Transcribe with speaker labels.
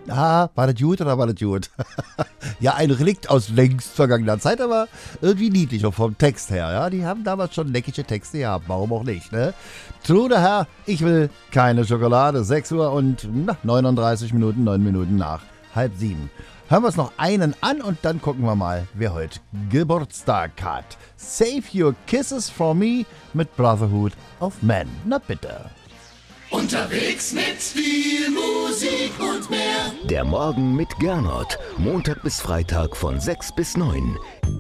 Speaker 1: War das gut oder war das gut? Ja, ein Relikt aus längst vergangener Zeit, aber irgendwie niedlich, auch vom Text her. Ja, die haben damals schon leckige Texte gehabt, warum auch nicht, ne? True der Herr, ich will keine Schokolade. 6 Uhr und 39 Minuten, 9 Minuten nach 6:30. Hören wir uns noch einen an und dann gucken wir mal, wer heute Geburtstag hat. Save Your Kisses for Me mit Brotherhood of Men. Na bitte.
Speaker 2: Unterwegs mit viel Musik und mehr.
Speaker 3: Der Morgen mit Gernot. Montag bis Freitag von 6 bis 9.